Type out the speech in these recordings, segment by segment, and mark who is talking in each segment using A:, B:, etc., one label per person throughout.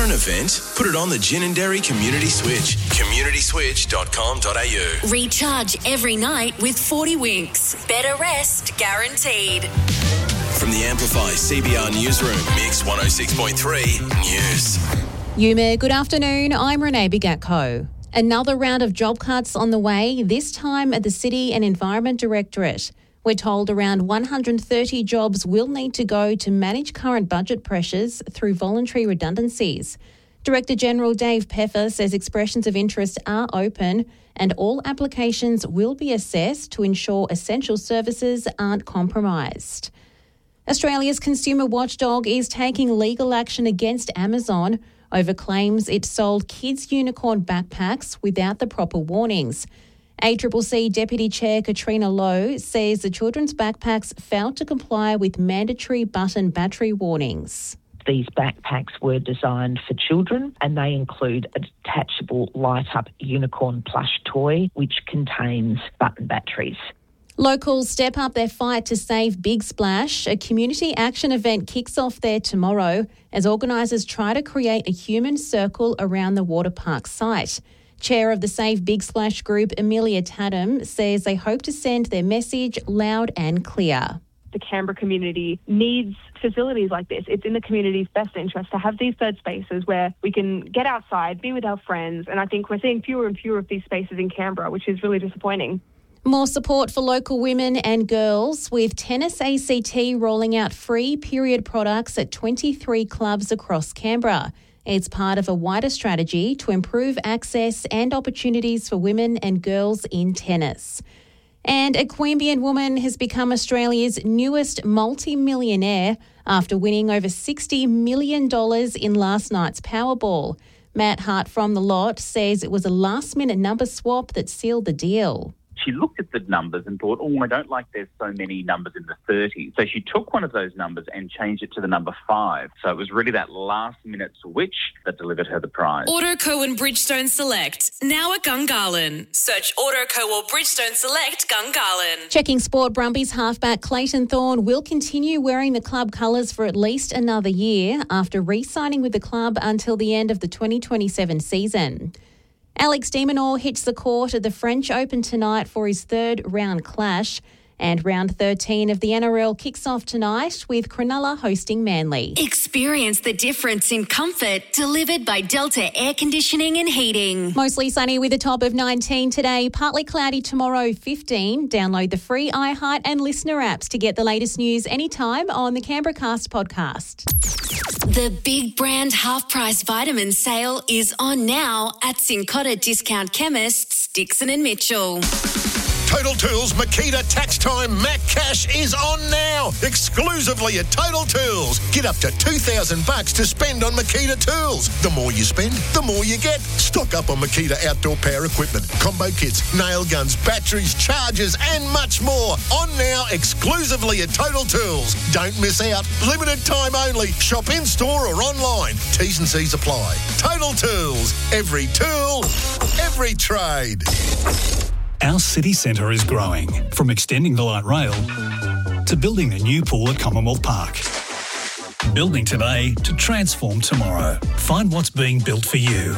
A: an event? Put it on the Ginninderry Community Switch. communityswitch.com.au.
B: Recharge every night with 40 winks. Better rest guaranteed.
A: From the Amplify CBR Newsroom, Mix 106.3 News.
C: Yuma, good afternoon. I'm Renee Bigatko. Another round of job cuts on the way, this time at the City and Environment Directorate. We're told around 130 jobs will need to go to manage current budget pressures through voluntary redundancies. Director General Dave Peffer says expressions of interest are open and all applications will be assessed to ensure essential services aren't compromised. Australia's consumer watchdog is taking legal action against Amazon over claims it sold kids' unicorn backpacks without the proper warnings. ACCC Deputy Chair Katrina Lowe says the children's backpacks failed to comply with mandatory button battery warnings.
D: These backpacks were designed for children and they include a detachable light-up unicorn plush toy which contains button batteries.
C: Locals step up their fight to save Big Splash. A community action event kicks off there tomorrow as organisers try to create a human circle around the water park site. Chair of the Save Big Splash group, Amelia Tatum, says they hope to send their message loud and clear.
E: The Canberra community needs facilities like this. It's in the community's best interest to have these third spaces where we can get outside, be with our friends, and I think we're seeing fewer and fewer of these spaces in Canberra, which is really disappointing.
C: More support for local women and girls, with Tennis ACT rolling out free period products at 23 clubs across Canberra. It's part of a wider strategy to improve access and opportunities for women and girls in tennis. And a Queanbeyan woman has become Australia's newest multi-millionaire after winning over $60 million in last night's Powerball. Matt Hart from The Lot says it was a last-minute number swap that sealed the deal.
F: She looked at the numbers and thought, I don't like there's so many numbers in the 30s. So she took one of those numbers and changed it to the number 5. So it was really that last-minute switch that delivered her the prize.
B: Autoco and Bridgestone Select, now at Gungahlin. Search Autoco or Bridgestone Select Gungahlin.
C: Checking sport, Brumbies halfback Clayton Thorne will continue wearing the club colours for at least another year after re-signing with the club until the end of the 2027 season. Alex de Minaur hits the court at the French Open tonight for his third round clash. And round 13 of the NRL kicks off tonight with Cronulla hosting Manly.
B: Experience the difference in comfort delivered by Delta Air Conditioning and Heating.
C: Mostly sunny with a top of 19 today, partly cloudy tomorrow, 15. Download the free iHeart and Listener apps to get the latest news anytime on the Canberra Cast podcast.
B: The Big Brand half-price vitamin sale is on now at Cincotta Discount Chemists, Dixon and Mitchell.
G: Total Tools Makita Tax Time Mac Cash is on now, exclusively at Total Tools. Get up to $2,000 to spend on Makita tools. The more you spend, the more you get. Stock up on Makita outdoor power equipment, combo kits, nail guns, batteries, chargers and much more. On now, exclusively at Total Tools. Don't miss out. Limited time only. Shop in-store or online. T's and C's apply. Total Tools. Every tool, every trade.
H: Our city centre is growing, from extending the light rail to building a new pool at Commonwealth Park. Building today to transform tomorrow. Find what's being built for you.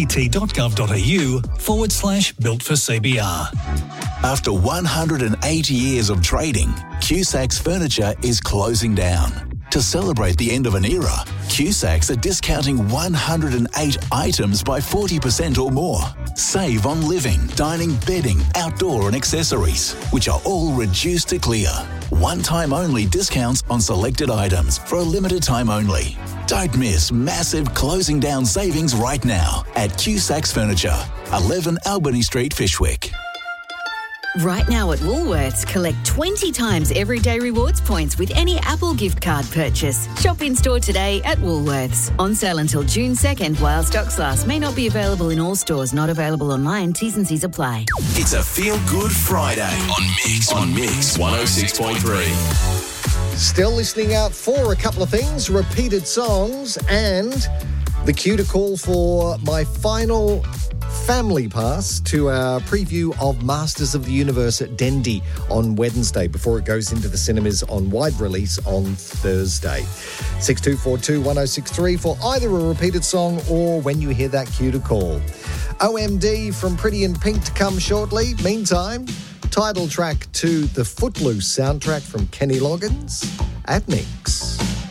H: act.gov.au/built for CBR.
I: After 180 years of trading, Cusacks Furniture is closing down. To celebrate the end of an era, Cusacks are discounting 108 items by 40% or more. Save on living, dining, bedding, outdoor and accessories, which are all reduced to clear. One-time only discounts on selected items for a limited time only. Don't miss massive closing down savings right now at Cusacks Furniture, 11 Albany Street, Fyshwick.
J: Right now at Woolworths, collect 20 times everyday rewards points with any Apple gift card purchase. Shop in-store today at Woolworths. On sale until June 2nd while stocks last. May not be available in all stores. Not available online. T's and C's apply.
A: It's a feel-good Friday on Mix 106.3.
K: Still listening out for a couple of things, repeated songs and the cue to call for my final family pass to our preview of Masters of the Universe at Dendy on Wednesday before it goes into the cinemas on wide release on Thursday. 6242 1063 for either a repeated song or when you hear that cue to call. OMD from Pretty in Pink to come shortly. Meantime, title track to the Footloose soundtrack from Kenny Loggins at Mix.